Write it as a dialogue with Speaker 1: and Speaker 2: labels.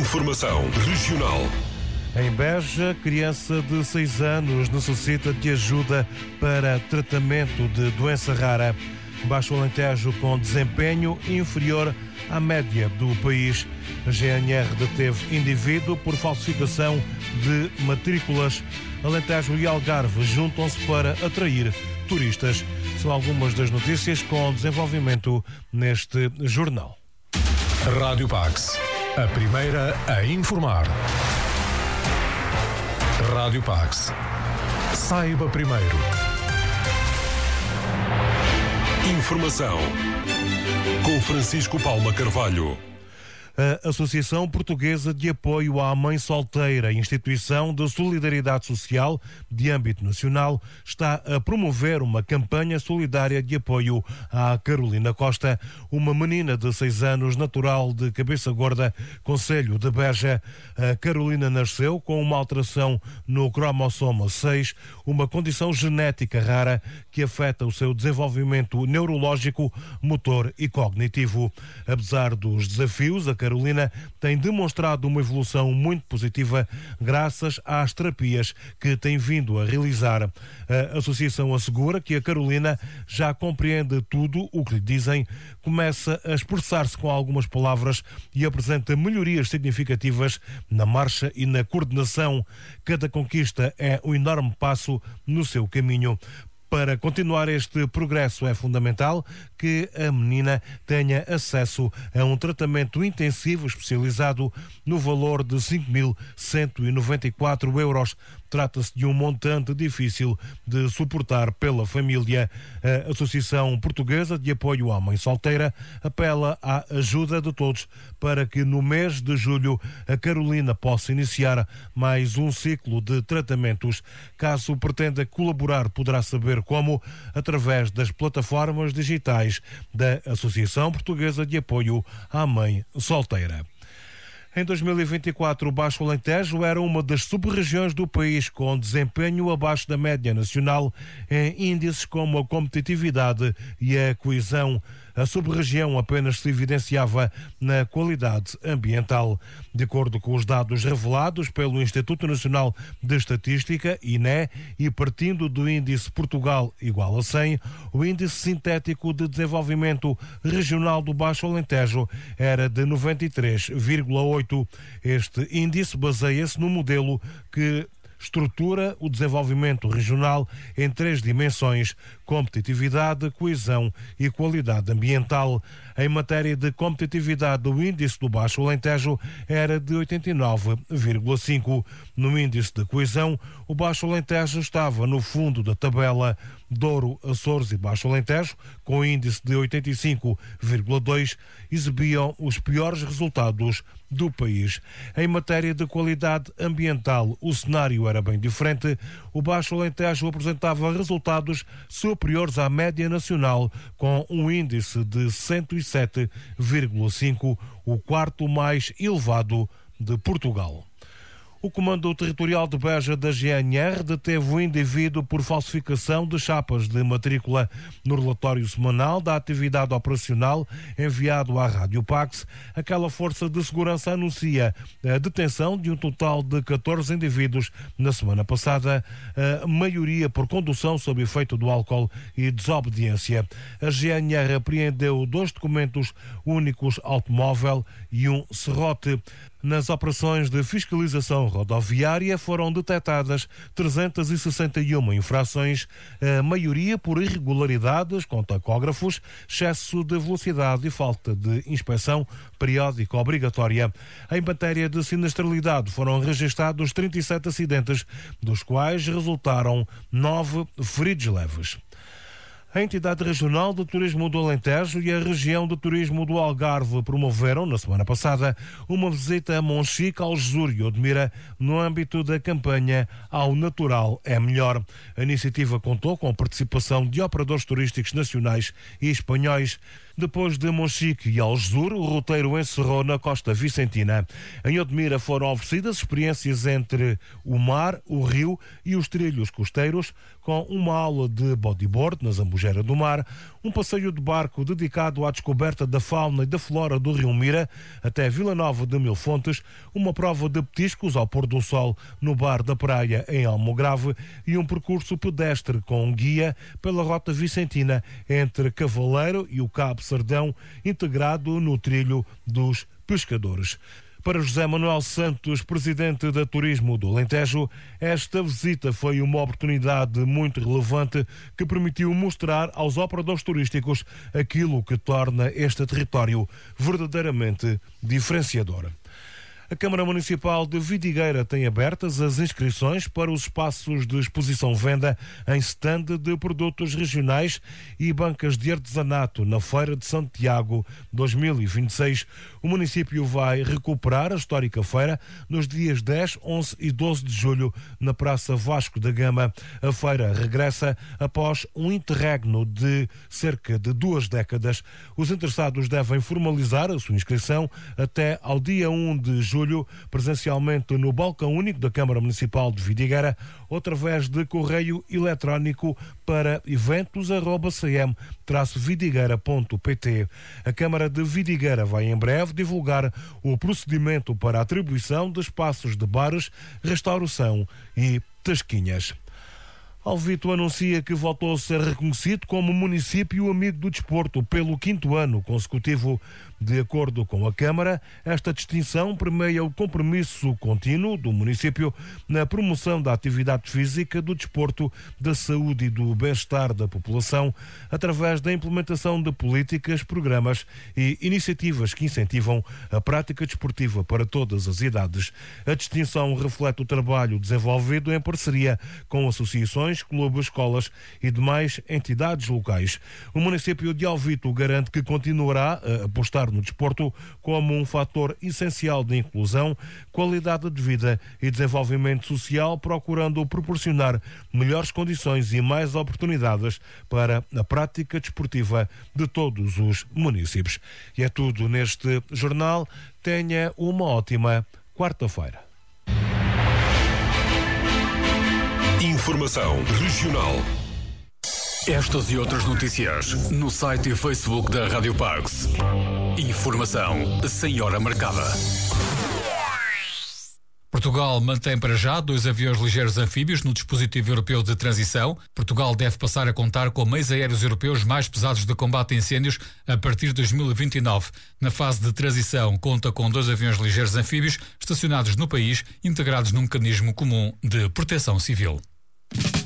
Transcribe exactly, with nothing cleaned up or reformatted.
Speaker 1: Informação regional.
Speaker 2: Em Beja, criança de seis anos necessita de ajuda para tratamento de doença rara. Baixo Alentejo com desempenho inferior à média do país. A G N R deteve indivíduo por falsificação de matrículas. Alentejo e Algarve juntam-se para atrair turistas. São algumas das notícias com desenvolvimento neste jornal.
Speaker 1: Rádio Pax, a primeira a informar. Rádio Pax. Saiba primeiro. Informação com Francisco Palma Carvalho.
Speaker 2: A Associação Portuguesa de Apoio à Mãe Solteira, instituição de solidariedade social de âmbito nacional, está a promover uma campanha solidária de apoio à Carolina Costa, uma menina de seis anos, natural de Cabeça Gorda, concelho de Beja. A Carolina nasceu com uma alteração no cromossoma seis, uma condição genética rara que afeta o seu desenvolvimento neurológico, motor e cognitivo. Apesar dos desafios, a Carolina tem demonstrado uma evolução muito positiva graças às terapias que tem vindo a realizar. A associação assegura que a Carolina já compreende tudo o que lhe dizem, começa a expressar-se com algumas palavras e apresenta melhorias significativas na marcha e na coordenação. Cada conquista é um enorme passo no seu caminho. Para continuar este progresso é fundamental que a menina tenha acesso a um tratamento intensivo especializado no valor de cinco mil cento e noventa e quatro euros. Trata-se de um montante difícil de suportar pela família. A Associação Portuguesa de Apoio à Mãe Solteira apela à ajuda de todos para que no mês de julho a Carolina possa iniciar mais um ciclo de tratamentos. Caso pretenda colaborar, poderá saber como através das plataformas digitais da Associação Portuguesa de Apoio à Mãe Solteira. Em dois mil e vinte e quatro, o Baixo Alentejo era uma das sub-regiões do país com desempenho abaixo da média nacional em índices como a competitividade e a coesão. A sub-região apenas se evidenciava na qualidade ambiental. De acordo com os dados revelados pelo Instituto Nacional de Estatística, I N E, e partindo do índice Portugal igual a cem, o índice sintético de desenvolvimento regional do Baixo Alentejo era de noventa e três vírgula oito. Este índice baseia-se no modelo que estrutura o desenvolvimento regional em três dimensões: competitividade, coesão e qualidade ambiental. Em matéria de competitividade, o índice do Baixo Alentejo era de oitenta e nove vírgula cinco. No índice de coesão, o Baixo Alentejo estava no fundo da tabela. Douro, Açores e Baixo Alentejo, com índice de oitenta e cinco vírgula dois, exibiam os piores resultados do país. Em matéria de qualidade ambiental, o cenário era bem diferente. O Baixo Alentejo apresentava resultados superiores à média nacional, com um índice de cento e sete vírgula cinco, o quarto mais elevado de Portugal. O Comando Territorial de Beja da G N R deteve o indivíduo por falsificação de chapas de matrícula. No relatório semanal da atividade operacional enviado à Rádio Pax, aquela força de segurança anuncia a detenção de um total de catorze indivíduos na semana passada, a maioria por condução sob efeito do álcool e desobediência. A G N R apreendeu dois documentos únicos automóvel e um serrote. Nas operações de fiscalização rodoviária foram detectadas trezentas e sessenta e uma infrações, a maioria por irregularidades com tacógrafos, excesso de velocidade e falta de inspeção periódica obrigatória. Em matéria de sinistralidade foram registrados trinta e sete acidentes, dos quais resultaram nove feridos leves. A Entidade Regional de Turismo do Alentejo e a Região de Turismo do Algarve promoveram, na semana passada, uma visita a Monchique, Algesur e Odmira no âmbito da campanha Ao Natural é Melhor. A iniciativa contou com a participação de operadores turísticos nacionais e espanhóis. Depois de Monchique e Algesur, o roteiro encerrou na Costa Vicentina. Em Odmira foram oferecidas experiências entre o mar, o rio e os trilhos costeiros, com uma aula de bodyboard na Zambujeira do Mar, um passeio de barco dedicado à descoberta da fauna e da flora do Rio Mira até Vila Nova de Mil Fontes, uma prova de petiscos ao pôr do sol no bar da praia em Almograve e um percurso pedestre com um guia pela Rota Vicentina entre Cavaleiro e o Cabo Sardão, integrado no trilho dos pescadores. Para José Manuel Santos, presidente da Turismo do Alentejo, esta visita foi uma oportunidade muito relevante que permitiu mostrar aos operadores turísticos aquilo que torna este território verdadeiramente diferenciador. A Câmara Municipal de Vidigueira tem abertas as inscrições para os espaços de exposição-venda em stand de produtos regionais e bancas de artesanato na Feira de Santiago dois mil e vinte e seis. O município vai recuperar a histórica feira nos dias dez, onze e doze de julho na Praça Vasco da Gama. A feira regressa após um interregno de cerca de duas décadas. Os interessados devem formalizar a sua inscrição até ao dia um de julho. Presencialmente no balcão único da Câmara Municipal de Vidigueira ou através de correio eletrónico para eventos arroba c m traço vidigueira ponto p t. A Câmara de Vidigueira vai em breve divulgar o procedimento para a atribuição de espaços de bares, restauração e tasquinhas. Alvito anuncia que voltou a ser reconhecido como município amigo do desporto pelo quinto ano consecutivo. De acordo com a Câmara, esta distinção permeia o compromisso contínuo do município na promoção da atividade física, do desporto, da saúde e do bem-estar da população, através da implementação de políticas, programas e iniciativas que incentivam a prática desportiva para todas as idades. A distinção reflete o trabalho desenvolvido em parceria com associações, clubes, escolas e demais entidades locais. O município de Alvito garante que continuará a apostar no desporto como um fator essencial de inclusão, qualidade de vida e desenvolvimento social, procurando proporcionar melhores condições e mais oportunidades para a prática desportiva de todos os municípios. E é tudo neste jornal. Tenha uma ótima quarta-feira.
Speaker 1: Informação regional.
Speaker 3: Estas e outras notícias no site e Facebook da Rádio Pax. Informação sem hora marcada. Portugal mantém para já dois aviões ligeiros anfíbios no dispositivo europeu de transição. Portugal deve passar a contar com meios aéreos europeus mais pesados de combate a incêndios a partir de dois mil e vinte e nove. Na fase de transição, conta com dois aviões ligeiros anfíbios estacionados no país, integrados num mecanismo comum de proteção civil.